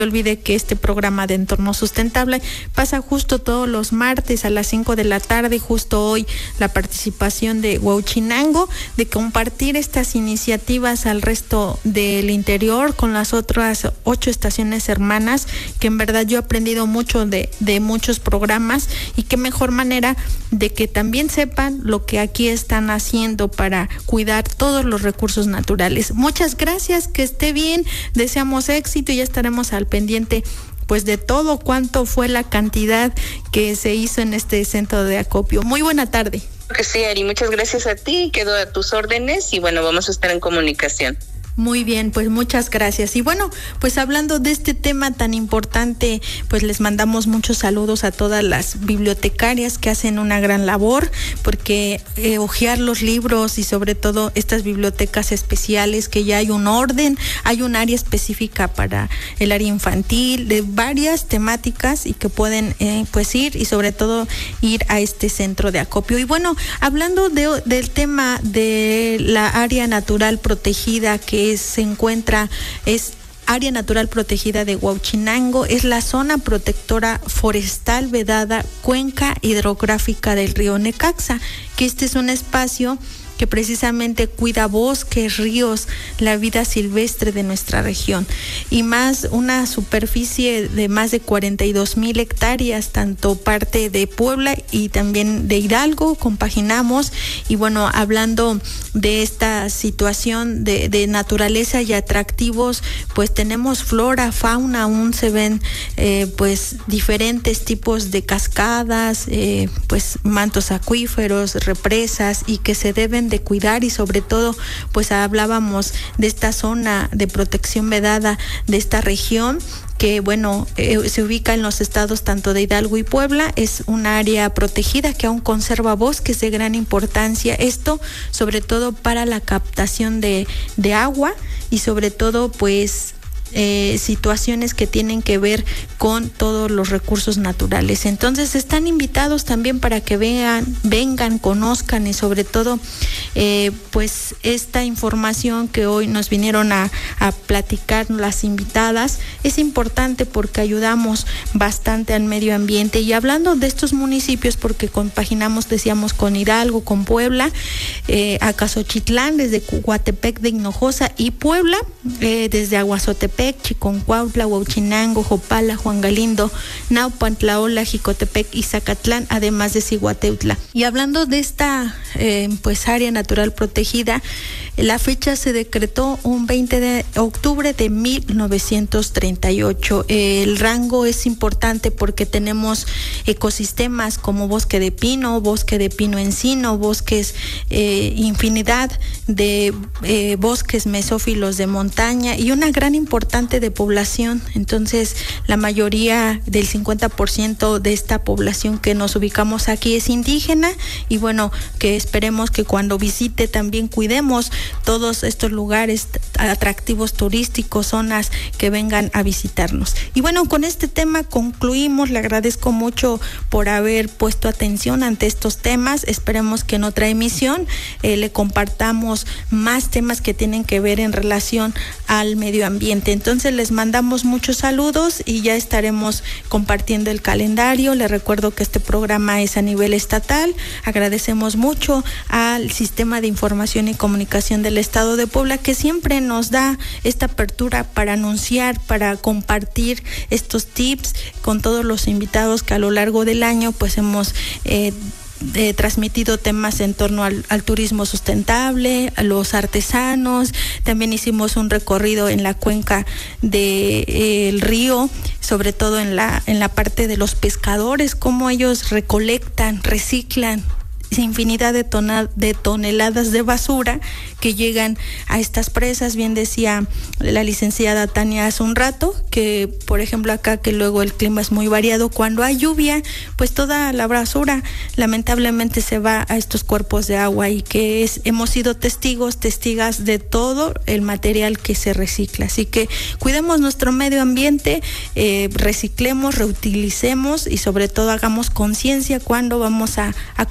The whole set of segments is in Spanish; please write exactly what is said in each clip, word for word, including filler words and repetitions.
olvide que este programa de Entorno Sustentable pasa justo todos los martes a las cinco de la tarde, justo hoy la participación de Huauchinango, de compartir estas iniciativas al resto del interior con las otras ocho estaciones hermanas, que en verdad yo he aprendido mucho de, de muchos programas, y qué mejor manera de que también sepan lo que aquí están haciendo para cuidar todos los recursos naturales. Muchas gracias, que esté bien, deseamos éxito y ya estaremos al pendiente pues de todo cuánto fue la cantidad que se hizo en este centro de acopio. Muy buena tarde. Que sí, Ari, muchas gracias a ti, quedo a tus órdenes y bueno, vamos a estar en comunicación. Muy bien, pues muchas gracias. Y bueno, pues hablando de este tema tan importante, pues les mandamos muchos saludos a todas las bibliotecarias que hacen una gran labor, porque eh, hojear los libros y sobre todo estas bibliotecas especiales, que ya hay un orden, hay un área específica para el área infantil, de varias temáticas, y que pueden eh, pues ir y sobre todo ir a este centro de acopio. Y bueno, hablando de, del tema de la área natural protegida que se encuentra, es área natural protegida de Huauchinango, es la zona protectora forestal vedada cuenca hidrográfica del río Necaxa, que este es un espacio que precisamente cuida bosques, ríos, la vida silvestre de nuestra región, y más una superficie de más de cuarenta y dos mil hectáreas, tanto parte de Puebla y también de Hidalgo, compaginamos. Y bueno, hablando de esta situación de, de naturaleza y atractivos, pues tenemos flora, fauna, aún se ven eh, pues diferentes tipos de cascadas, eh, pues mantos acuíferos, represas, y que se deben de cuidar. Y sobre todo pues hablábamos de esta zona de protección vedada de esta región, que bueno, eh, se ubica en los estados tanto de Hidalgo y Puebla. Es un área protegida que aún conserva bosques de gran importancia, esto sobre todo para la captación de, de agua, y sobre todo pues Eh, situaciones que tienen que ver con todos los recursos naturales. Entonces están invitados también para que vean, vengan, conozcan, y sobre todo eh, pues esta información que hoy nos vinieron a, a platicar las invitadas es importante, porque ayudamos bastante al medio ambiente. Y hablando de estos municipios, porque compaginamos, decíamos, con Hidalgo, con Puebla, eh, Acasochitlán desde Coatepec de Hinojosa, y Puebla eh, desde Aguazotepec, Chiconcuautla, Huauchinango, Jopala, Juan Galindo, Naupan, Tlaola, Jicotepec y Zacatlán, además de Cihuateutla. Y hablando de esta eh, pues área natural protegida, la fecha se decretó un veinte de octubre de mil novecientos treinta y ocho. El rango es importante porque tenemos ecosistemas como bosque de pino, bosque de pino encino, bosques, eh, infinidad de eh, bosques mesófilos de montaña, y una gran importante de población. Entonces la mayoría del cincuenta por ciento de esta población que nos ubicamos aquí es indígena, y bueno, que esperemos que cuando visite también cuidemos todos estos lugares atractivos turísticos, zonas que vengan a visitarnos. Y bueno, con este tema concluimos. Le agradezco mucho por haber puesto atención ante estos temas. Esperemos que en otra emisión eh, le compartamos más temas que tienen que ver en relación al medio ambiente. Entonces les mandamos muchos saludos y ya estaremos compartiendo el calendario. Les recuerdo que este programa es a nivel estatal. Agradecemos mucho al Sistema de Información y Comunicación del Estado de Puebla, que siempre nos da esta apertura para anunciar, para compartir estos tips con todos los invitados que a lo largo del año pues hemos eh, Eh, transmitido temas en torno al, al turismo sustentable, a los artesanos. También hicimos un recorrido en la cuenca del de, eh, río, sobre todo en la, en la parte de los pescadores, cómo ellos recolectan, reciclan infinidad de, tona, de toneladas de basura que llegan a estas presas. Bien decía la licenciada Tania hace un rato que, por ejemplo, acá que luego el clima es muy variado, cuando hay lluvia, pues toda la basura lamentablemente se va a estos cuerpos de agua, y que es, hemos sido testigos, testigas de todo el material que se recicla. Así que cuidemos nuestro medio ambiente, eh, reciclemos, reutilicemos, y sobre todo hagamos conciencia cuando vamos a, a comprar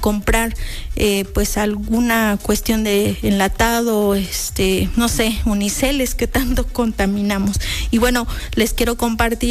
evitar eh, pues alguna cuestión de enlatado, este, no sé, uniceles que tanto contaminamos. Y bueno, les quiero compartir